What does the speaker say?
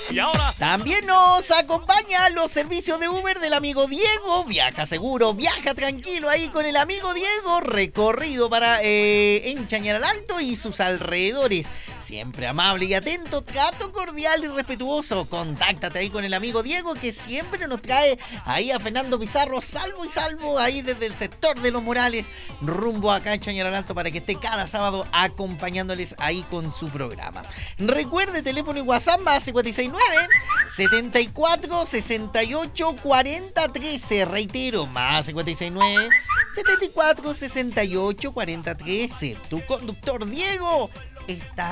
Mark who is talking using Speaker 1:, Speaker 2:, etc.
Speaker 1: Y ahora
Speaker 2: también nos acompaña los servicios de Uber del amigo Diego. Viaja seguro, viaja tranquilo ahí con el amigo Diego. Recorrido para en Chañaral Alto y sus alrededores. Siempre amable y atento, trato cordial y respetuoso. Contáctate ahí con el amigo Diego, que siempre nos trae ahí a Fernando Pizarro, salvo y salvo, ahí desde el sector de Los Morales, rumbo acá en Chañaral Alto, para que esté cada sábado acompañándoles ahí con su programa. Recuerde, teléfono y WhatsApp más 569 74 68 40 13. Reitero, más 569 74 68 40 13. Tu conductor Diego está